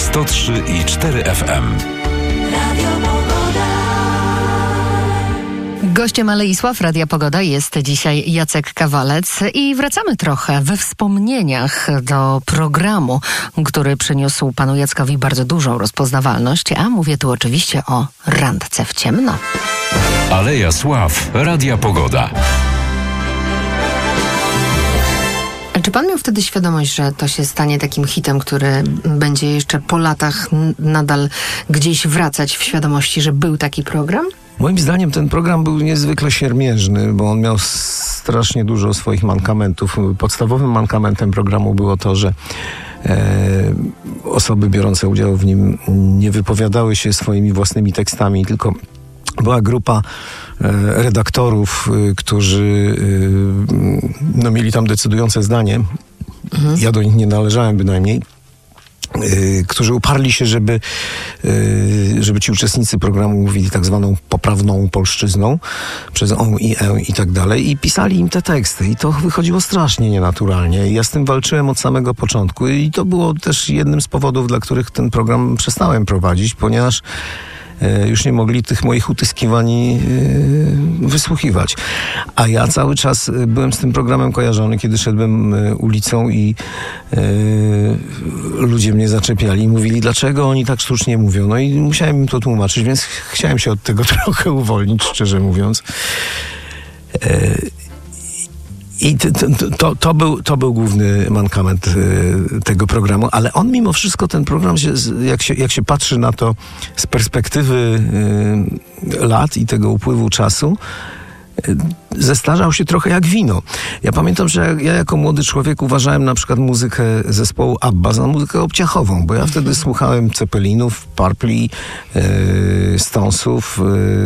103,4 FM. Gościem Alei Sław Radia Pogoda jest dzisiaj Jacek Kawalec i wracamy trochę we wspomnieniach do programu, który przyniósł panu Jackowi bardzo dużą rozpoznawalność, a mówię tu oczywiście o Randce w ciemno. Aleja Sław Radia Pogoda. Czy pan miał wtedy świadomość, że to się stanie takim hitem, który będzie jeszcze po latach nadal gdzieś wracać w świadomości, że był taki program? Moim zdaniem ten program był niezwykle siermiężny, bo on miał strasznie dużo swoich mankamentów. Podstawowym mankamentem programu było to, że osoby biorące udział w nim nie wypowiadały się swoimi własnymi tekstami, tylko była grupa redaktorów, którzy mieli tam decydujące zdanie. Ja do nich nie należałem bynajmniej. Którzy uparli się, żeby ci uczestnicy programu mówili tak zwaną poprawną polszczyzną, przez on i e i tak dalej, i pisali im te teksty. I to wychodziło strasznie nienaturalnie. I ja z tym walczyłem od samego początku i to było też jednym z powodów, dla których ten program przestałem prowadzić, ponieważ już nie mogli tych moich utyskiwań wysłuchiwać. A ja cały czas byłem z tym programem kojarzony, kiedy szedłem ulicą i ludzie mnie zaczepiali i mówili, dlaczego oni tak sztucznie mówią. No i musiałem im to tłumaczyć, więc chciałem się od tego trochę uwolnić, szczerze mówiąc. I to był główny mankament tego programu, ale on mimo wszystko, ten program, jak się patrzy na to z perspektywy lat i tego upływu czasu, zestarzał się trochę jak wino. Ja pamiętam, że ja jako młody człowiek uważałem na przykład muzykę zespołu ABBA za muzykę obciachową, bo ja wtedy słuchałem Zeppelinów, Purple, Stonesów,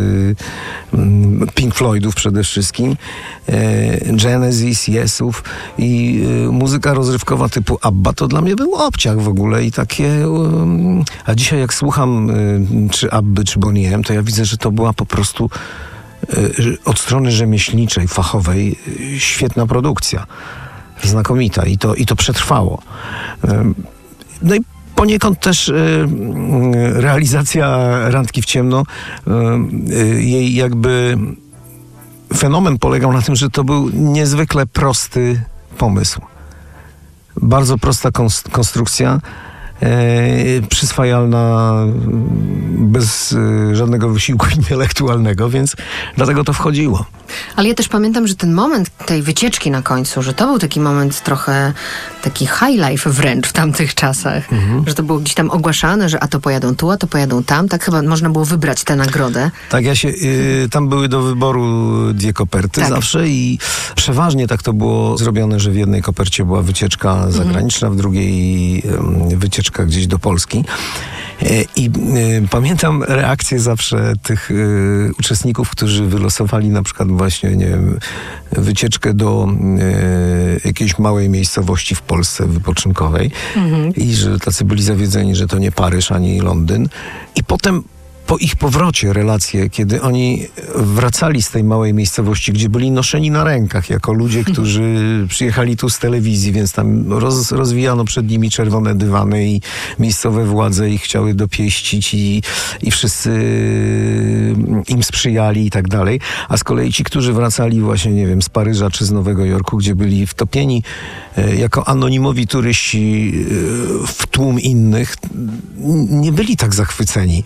Pink Floydów przede wszystkim, Genesis, Yesów i muzyka rozrywkowa typu ABBA to dla mnie był obciach w ogóle i takie... A dzisiaj jak słucham czy ABBY, czy Bonnie M, to ja widzę, że to była po prostu od strony rzemieślniczej, fachowej świetna produkcja. Znakomita. I to przetrwało. No i poniekąd też realizacja Randki w ciemno, jej jakby fenomen polegał na tym, że to był niezwykle prosty pomysł. Bardzo prosta konstrukcja, przyswajalna, bez żadnego wysiłku intelektualnego, więc dlatego to wchodziło. Ale ja też pamiętam, że ten moment tej wycieczki na końcu, że to był taki moment trochę taki high life wręcz w tamtych czasach, że to było gdzieś tam ogłaszane, że a to pojadą tu, a to pojadą tam, tak chyba można było wybrać tę nagrodę. Tak, tam były do wyboru 2 koperty zawsze i przeważnie tak to było zrobione, że w jednej kopercie była wycieczka zagraniczna, w drugiej wycieczka gdzieś do Polski. I pamiętam reakcję zawsze tych uczestników, którzy wylosowali na przykład właśnie, nie wiem, wycieczkę do jakiejś małej miejscowości w Polsce wypoczynkowej i że tacy byli zawiedzeni, że to nie Paryż ani Londyn. I potem po ich powrocie relacje, kiedy oni wracali z tej małej miejscowości, gdzie byli noszeni na rękach jako ludzie, którzy przyjechali tu z telewizji, więc tam rozwijano przed nimi czerwone dywany i miejscowe władze ich chciały dopieścić i wszyscy im sprzyjali i tak dalej. A z kolei ci, którzy wracali właśnie, nie wiem, z Paryża czy z Nowego Jorku, gdzie byli wtopieni jako anonimowi turyści w tłum innych, nie byli tak zachwyceni.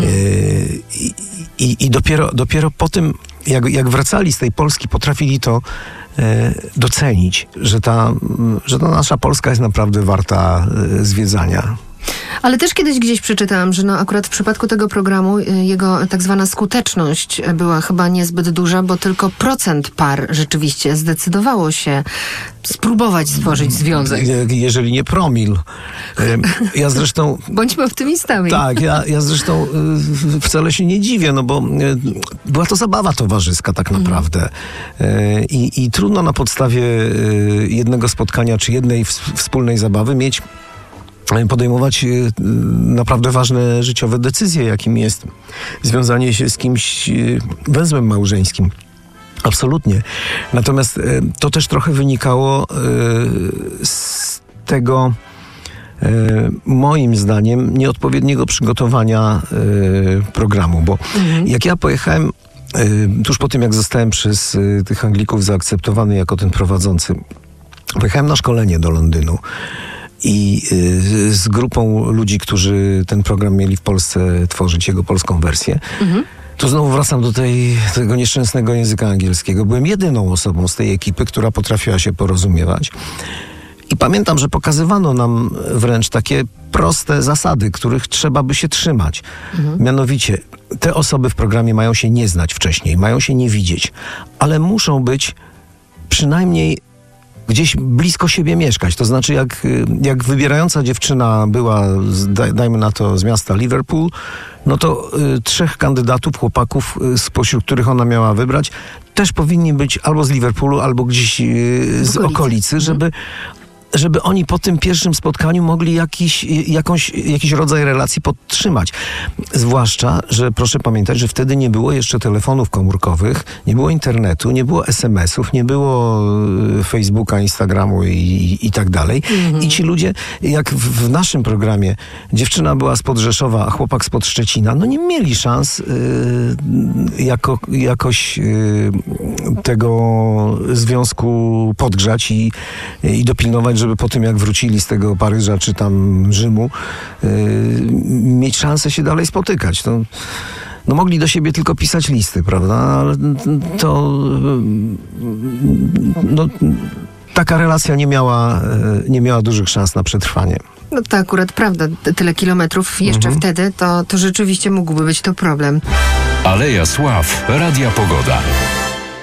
I dopiero po tym, jak wracali z tej Polski, potrafili to docenić, że ta nasza Polska jest naprawdę warta zwiedzania. Ale też kiedyś gdzieś przeczytałam, że akurat w przypadku tego programu jego tak zwana skuteczność była chyba niezbyt duża, bo tylko procent par rzeczywiście zdecydowało się spróbować stworzyć związek. Jeżeli nie promil. Ja zresztą... Bądźmy optymistami. Tak, ja zresztą wcale się nie dziwię, no bo była to zabawa towarzyska tak naprawdę. I trudno na podstawie jednego spotkania czy jednej wspólnej zabawy podejmować naprawdę ważne życiowe decyzje, jakim jest związanie się z kimś węzłem małżeńskim. Absolutnie. Natomiast to też trochę wynikało z tego moim zdaniem nieodpowiedniego przygotowania programu, bo jak ja pojechałem tuż po tym, jak zostałem przez tych Anglików zaakceptowany jako ten prowadzący, pojechałem na szkolenie do Londynu i z grupą ludzi, którzy ten program mieli w Polsce tworzyć, jego polską wersję. To znowu wracam do tego nieszczęsnego języka angielskiego. Byłem jedyną osobą z tej ekipy, która potrafiła się porozumiewać. I pamiętam, że pokazywano nam wręcz takie proste zasady, których trzeba by się trzymać. Mianowicie, te osoby w programie mają się nie znać wcześniej, mają się nie widzieć, ale muszą być przynajmniej gdzieś blisko siebie mieszkać. To znaczy, jak wybierająca dziewczyna była, dajmy na to, z miasta Liverpool, no to 3 kandydatów, chłopaków, spośród których ona miała wybrać, też powinni być albo z Liverpoolu, albo gdzieś z okolicy, żeby oni po tym pierwszym spotkaniu mogli jakiś rodzaj relacji podtrzymać. Zwłaszcza, że proszę pamiętać, że wtedy nie było jeszcze telefonów komórkowych, nie było internetu, nie było SMS-ów, nie było Facebooka, Instagramu i tak dalej. I ci ludzie, jak w naszym programie dziewczyna była spod Rzeszowa, a chłopak spod Szczecina, no nie mieli szans jakoś tego związku podgrzać i dopilnować, żeby po tym, jak wrócili z tego Paryża czy tam Rzymu, mieć szansę się dalej spotykać. No mogli do siebie tylko pisać listy, prawda? Ale taka relacja nie miała dużych szans na przetrwanie. No to akurat prawda. Tyle kilometrów jeszcze wtedy, to rzeczywiście mógłby być to problem. Aleja Sław, Radia Pogoda.